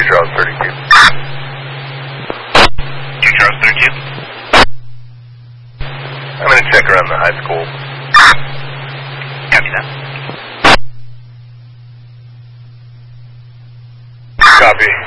Charles 32. 2 Charles 32. I'm going to check around the high school. Copy that. Copy.